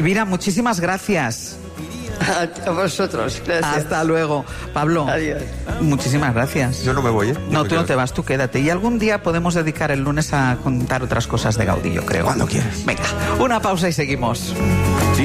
Elvira, muchísimas gracias. A vosotros, gracias. Hasta luego. Pablo, adiós. Muchísimas gracias. Yo no me voy, ¿eh? No, tú no te vas, tú quédate. Y algún día podemos dedicar el lunes a contar otras cosas de Gaudí, yo creo. Cuando quieras. Venga, una pausa y seguimos.